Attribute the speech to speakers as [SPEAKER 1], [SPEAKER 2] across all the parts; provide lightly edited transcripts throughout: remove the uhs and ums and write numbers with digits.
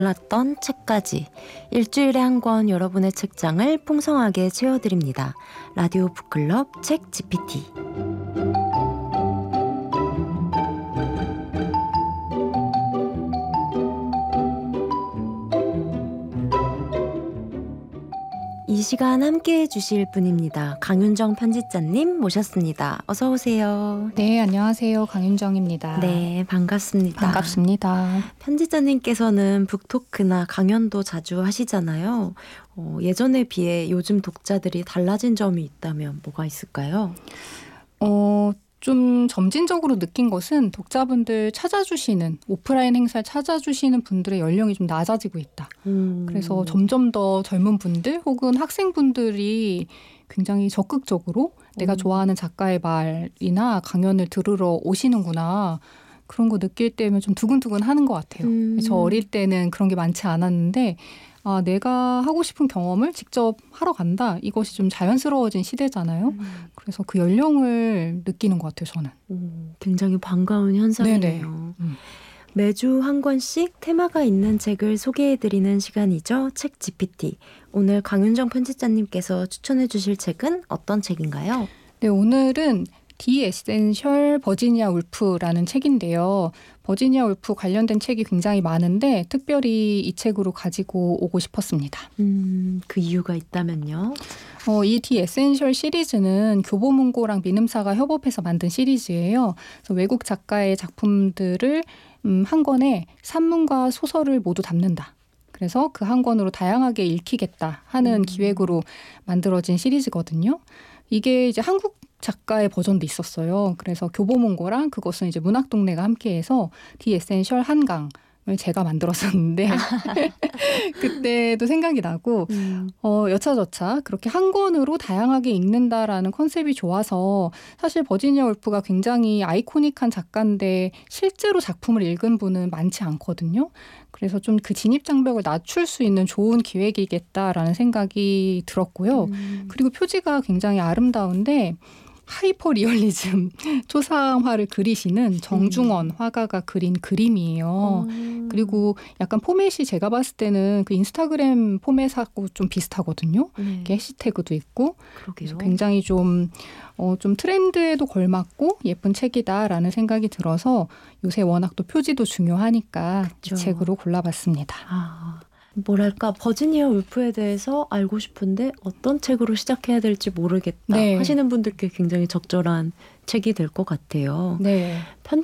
[SPEAKER 1] 골랐던 책까지 일주일에 한 권 여러분의 책장을 풍성하게 채워드립니다. 라디오 북클럽 책 GPT. 이 시간 함께해 주실 분입니다. 강윤정 편집자님 모셨습니다. 어서 오세요.
[SPEAKER 2] 네, 안녕하세요. 강윤정입니다.
[SPEAKER 1] 네, 반갑습니다.
[SPEAKER 2] 반갑습니다.
[SPEAKER 1] 편집자님께서는 북토크나 강연도 자주 하시잖아요. 예전에 비해 요즘 독자들이 달라진 점이 있다면 뭐가 있을까요?
[SPEAKER 2] 좀 점진적으로 느낀 것은 독자분들 찾아주시는, 오프라인 행사를 찾아주시는 분들의 연령이 좀 낮아지고 있다. 그래서 점점 더 젊은 분들 혹은 학생분들이 굉장히 적극적으로 내가 좋아하는 작가의 말이나 강연을 들으러 오시는구나. 그런 거 느낄 때면 좀 두근두근 하는 것 같아요. 저 어릴 때는 그런 게 많지 않았는데 내가 하고 싶은 경험을 직접 하러 간다. 이것이 좀 자연스러워진 시대잖아요. 그래서 그 연령을 느끼는 것 같아요, 저는.
[SPEAKER 1] 굉장히 반가운 현상이네요. 매주 한 권씩 테마가 있는 책을 소개해드리는 시간이죠. 책 GPT. 오늘 강윤정 편집자님께서 추천해 주실 책은 어떤 책인가요?
[SPEAKER 2] 네, 오늘은 디 에센셜 버지니아 울프라는 책인데요. 버지니아 울프 관련된 책이 굉장히 많은데 특별히 이 책으로 가지고 오고 싶었습니다.
[SPEAKER 1] 그 이유가 있다면요?
[SPEAKER 2] 이 디 에센셜 시리즈는 교보문고랑 민음사가 협업해서 만든 시리즈예요. 그래서 외국 작가의 작품들을 한 권에 산문과 소설을 모두 담는다. 그래서 그 한 권으로 다양하게 읽히겠다 하는 기획으로 만들어진 시리즈거든요. 이게 이제 한국 작가의 버전도 있었어요. 그래서 교보문고랑 그것은 이제 문학동네가 함께해서 디 에센셜 한강을 제가 만들었었는데 그때도 생각이 나고 여차저차 그렇게 한 권으로 다양하게 읽는다라는 컨셉이 좋아서 사실 버지니아 울프가 굉장히 아이코닉한 작가인데 실제로 작품을 읽은 분은 많지 않거든요. 그래서 좀 그 진입장벽을 낮출 수 있는 좋은 기획이겠다라는 생각이 들었고요. 그리고 표지가 굉장히 아름다운데 하이퍼 리얼리즘 초상화를 그리시는 정중원 화가가 그린 그림이에요. 그리고 약간 포맷이 제가 봤을 때는 그 인스타그램 포맷하고 좀 비슷하거든요. 이렇게 해시태그도 있고 그래서 굉장히 좀 트렌드에도 걸맞고 예쁜 책이다라는 생각이 들어서 요새 워낙 또 표지도 중요하니까 이 책으로 골라봤습니다.
[SPEAKER 1] 뭐랄까 버지니아 울프에 대해서 알고 싶은데 어떤 책으로 시작해야 될지 모르겠다 하시는 분들께 굉장히 적절한 책이 될 것 같아요.
[SPEAKER 2] 네.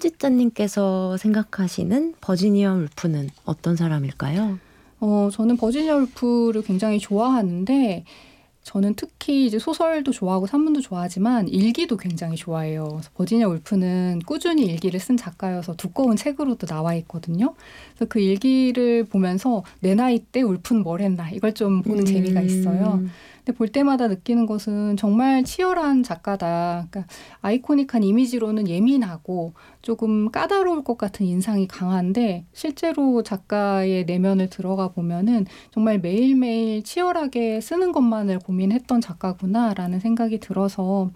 [SPEAKER 1] 편집자님께서 생각하시는 버지니아 울프는 어떤 사람일까요?
[SPEAKER 2] 저는 버지니아 울프를 굉장히 좋아하는데 저는 특히 이제 소설도 좋아하고 산문도 좋아하지만 일기도 굉장히 좋아해요. 그래서 버지니아 울프는 꾸준히 일기를 쓴 작가여서 두꺼운 책으로도 나와 있거든요. 그래서 그 일기를 보면서 내 나이 때 울프는 뭘 했나 이걸 좀 보는 재미가 있어요. 근데 볼 때마다 느끼는 것은 정말 치열한 작가다. 그러니까 아이코닉한 이미지로는 예민하고 조금 까다로울 것 같은 인상이 강한데 실제로 작가의 내면을 들어가 보면은 정말 매일매일 치열하게 쓰는 것만을 고민했던 작가구나라는 생각이 들어서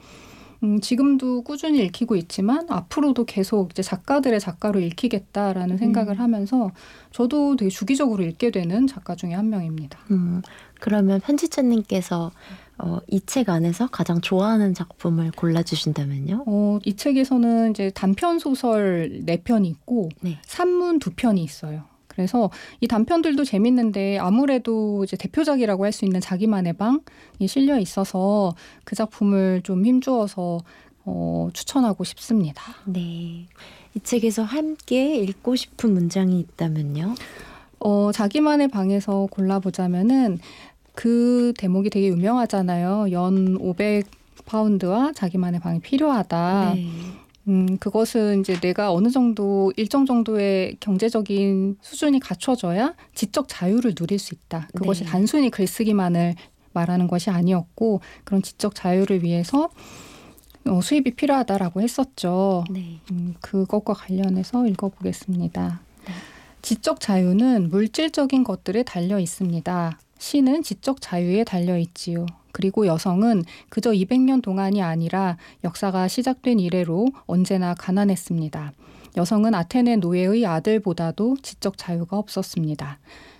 [SPEAKER 2] 지금도 꾸준히 읽히고 있지만 앞으로도 계속 이제 작가들의 작가로 읽히겠다라는 생각을 하면서 저도 되게 주기적으로 읽게 되는 작가 중에 한 명입니다.
[SPEAKER 1] 그러면 편집자님께서 이 책 안에서 가장 좋아하는 작품을 골라주신다면요?
[SPEAKER 2] 이 책에서는 이제 단편 소설 4편이 있고 산문 2편이 있어요. 그래서 이 단편들도 재밌는데 아무래도 이제 대표작이라고 할 수 있는 자기만의 방이 실려 있어서 그 작품을 좀 힘주어서 추천하고 싶습니다.
[SPEAKER 1] 네. 이 책에서 함께 읽고 싶은 문장이 있다면요?
[SPEAKER 2] 자기만의 방에서 골라보자면은 그 대목이 되게 유명하잖아요. 연 500파운드와 자기만의 방이 필요하다. 그것은 이제 내가 어느 정도 일정 정도의 경제적인 수준이 갖춰져야 지적 자유를 누릴 수 있다. 그것이 단순히 글쓰기만을 말하는 것이 아니었고 그런 지적 자유를 위해서 수입이 필요하다라고 했었죠. 그것과 관련해서 읽어보겠습니다. 지적 자유는 물질적인 것들에 달려 있습니다. 시는 지적 자유에 달려 있지요. 그리고 여성은 그저 200년 동안이 아니라 역사가 시작된 이래로 언제나 가난했습니다. 여성은 아테네 노예의 아들보다도 지적 자유가 없었습니다.